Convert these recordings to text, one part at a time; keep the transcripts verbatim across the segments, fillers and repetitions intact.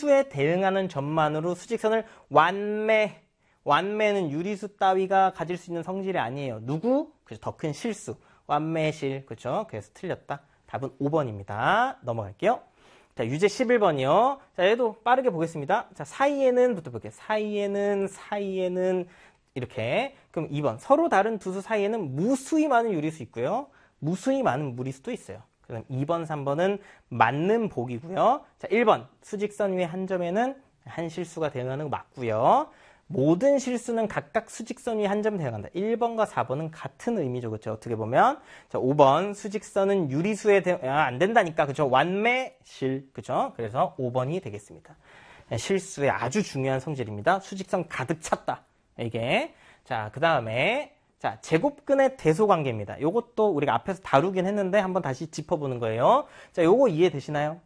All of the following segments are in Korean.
유리수에 대응하는 점만으로 수직선을 완매, 완매는 유리수 따위가 가질 수 있는 성질이 아니에요. 누구? 그죠. 더 큰 실수. 완매실. 그죠. 그래서 틀렸다. 답은 오 번입니다. 넘어갈게요. 자, 유제 십일 번이요. 자, 얘도 빠르게 보겠습니다. 자, 사이에는, 부터 볼게요. 사이에는, 사이에는, 이렇게. 그럼 이 번. 서로 다른 두 수 사이에는 무수히 많은 유리수 있고요. 무수히 많은 무리수도 있어요. 그럼 이 번, 삼 번은 맞는 복이고요. 자, 일 번. 수직선 위의 한 점에는 한 실수가 대응하는 거 맞고요. 모든 실수는 각각 수직선 위에 한 점 대응한다. 일 번과 사 번은 같은 의미죠. 그렇죠? 어떻게 보면. 자, 오 번. 수직선은 유리수에 대응, 아, 안 된다니까. 그렇죠? 완매실. 그렇죠? 그래서 오 번이 되겠습니다. 실수의 아주 중요한 성질입니다. 수직선 가득 찼다. 이게. 자, 그 다음에 자, 제곱근의 대소관계입니다. 요것도 우리가 앞에서 다루긴 했는데 한번 다시 짚어보는 거예요. 자, 요거 이해되시나요?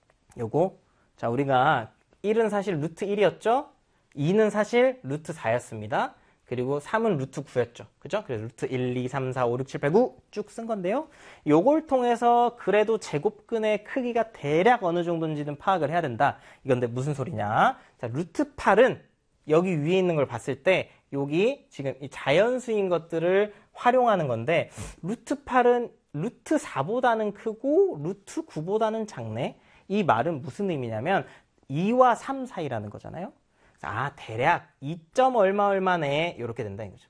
요거. 자, 우리가 일은 사실 루트 일이었죠? 이는 사실 루트 사였습니다. 그리고 삼은 루트 구였죠. 그죠? 그래서 루트 일, 이, 삼, 사, 오, 육, 칠, 팔, 구 쭉 쓴 건데요. 요걸 통해서 그래도 제곱근의 크기가 대략 어느 정도인지는 파악을 해야 된다. 이건데 무슨 소리냐? 자, 루트 팔은 여기 위에 있는 걸 봤을 때 여기 지금 이 자연수인 것들을 활용하는 건데 루트 팔은 루트 사보다는 크고 루트 구보다는 작네. 이 말은 무슨 의미냐면 이와 삼 사이라는 거잖아요. 아, 대략 이 점 얼마 얼마네 이렇게 된다 이거죠.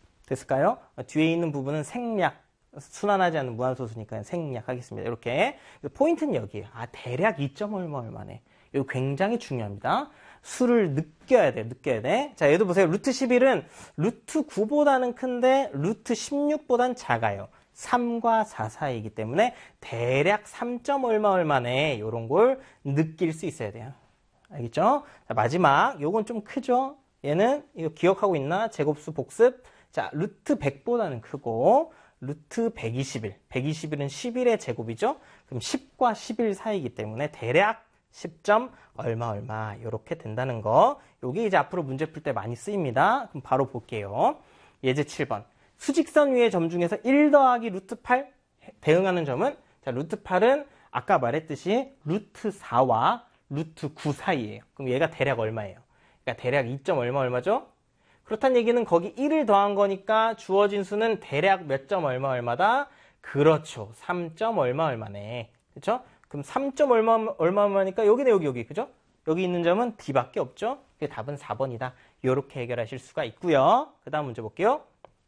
됐을까요? 뒤에 있는 부분은 생략, 순환하지 않는 무한소수니까 생략하겠습니다. 이렇게 포인트는 여기에요. 아, 대략 이 점 얼마 얼마네. 이거 굉장히 중요합니다. 수를 느껴야 돼, 느껴야 돼. 자, 얘도 보세요. 루트 십일은 루트 구보다는 큰데 루트 십육보단 작아요. 삼과 사 사이이기 때문에 대략 삼 점 얼마 얼마네 이런 걸 느낄 수 있어야 돼요. 알겠죠? 자, 마지막 요건 좀 크죠? 얘는 이거 기억하고 있나? 제곱수 복습. 자, 루트 백보다는 크고 루트 백이십일. 백이십일은 십일의 제곱이죠? 그럼 십과 십일 사이이기 때문에 대략 십 점 얼마 얼마 이렇게 된다는 거. 요게 이제 앞으로 문제 풀 때 많이 쓰입니다. 그럼 바로 볼게요. 예제 칠 번. 수직선 위의 점 중에서 일 더하기 루트 팔 대응하는 점은 자, 루트 팔은 아까 말했듯이 루트 사와 루트 구 사이예요. 그럼 얘가 대략 얼마예요? 그러니까 대략 이 점 얼마 얼마죠? 그렇다는 얘기는 거기 일을 더한 거니까 주어진 수는 대략 몇 점 얼마 얼마다? 그렇죠. 삼 점 얼마 얼마네. 그렇죠? 그럼 삼 점 얼마 얼마 얼마니까 여기네 여기 여기. 그죠? 여기 있는 점은 D밖에 없죠? 그게 답은 사 번이다. 이렇게 해결하실 수가 있고요. 그 다음 문제 볼게요.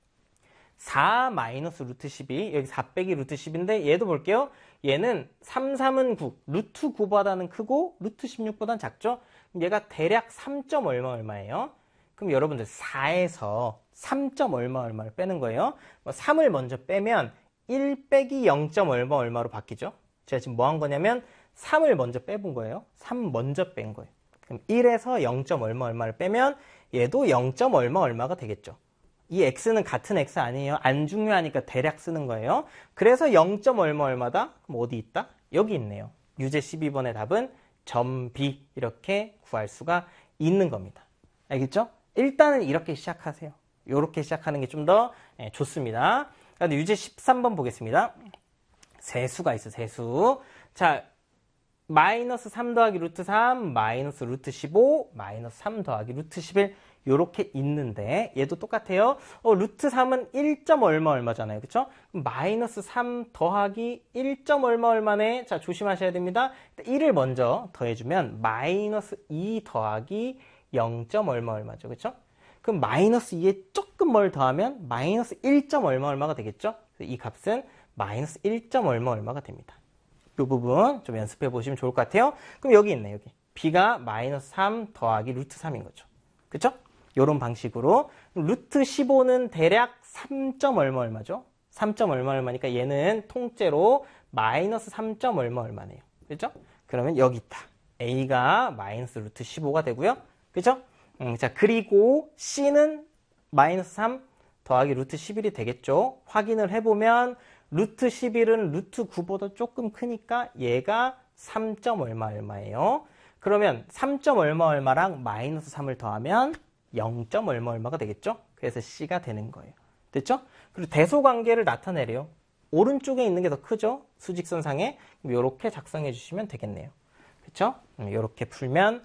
사 마이너스 루트 십이, 여기 사 빼기 루트 십인데 얘도 볼게요. 얘는 삼, 삼은 구, 루트 구보다는 크고 루트 십육보다는 작죠? 얘가 대략 삼 점 얼마 얼마예요? 그럼 여러분들 사에서 삼 점 얼마 얼마를 빼는 거예요. 삼을 먼저 빼면 일 빼기 영 점 얼마 얼마로 바뀌죠? 제가 지금 뭐 한 거냐면 삼을 먼저 빼본 거예요. 삼 먼저 뺀 거예요. 그럼 일에서 영 점 얼마 얼마를 빼면 얘도 영 점 얼마 얼마가 되겠죠. 이 x는 같은 x 아니에요. 안 중요하니까 대략 쓰는 거예요. 그래서 영 점 얼마 얼마다? 그럼 어디 있다? 여기 있네요. 유제 십이 번의 답은 점 B 이렇게 구할 수가 있는 겁니다. 알겠죠? 일단은 이렇게 시작하세요. 이렇게 시작하는 게 좀 더 좋습니다. 그런데 유제 십삼 번 보겠습니다. 세수가 있어, 세수. 자, 마이너스 삼 더하기 루트 삼, 마이너스 루트 십오, 마이너스 삼 더하기 루트 십일 요렇게 있는데 얘도 똑같아요. 어, 루트 삼은 일 점 얼마 얼마잖아요. 그쵸? 마이너스 삼 더하기 일 점 얼마 얼마네. 자, 조심하셔야 됩니다. 일을 먼저 더해주면 마이너스 이 더하기 영 점 얼마 얼마죠. 그쵸? 그럼 마이너스 이에 조금 뭘 더하면 마이너스 일 점 얼마 얼마가 되겠죠? 이 값은 마이너스 일 점 얼마 얼마가 됩니다. 이 부분 좀 연습해 보시면 좋을 것 같아요. 그럼 여기 있네, 여기. B가 마이너스 삼 더하기 루트 삼인 거죠. 그쵸? 이런 방식으로. 루트 십오는 대략 삼 점 얼마 얼마죠? 삼 점 얼마 얼마니까 얘는 통째로 마이너스 삼 점 얼마 얼마네요. 그죠? 그러면 여기 있다. A가 마이너스 루트 십오가 되고요. 그죠? 음, 자, 그리고 C는 마이너스 삼 더하기 루트 십일이 되겠죠? 확인을 해보면 루트 십일은 루트 구보다 조금 크니까 얘가 삼 점 얼마 얼마예요. 그러면 삼 점 얼마 얼마랑 마이너스 삼을 더하면 영 점 얼마 얼마가 되겠죠? 그래서 C가 되는 거예요. 됐죠? 그리고 대소관계를 나타내래요. 오른쪽에 있는 게 더 크죠? 수직선상에. 이렇게 작성해 주시면 되겠네요. 그렇죠? 이렇게 풀면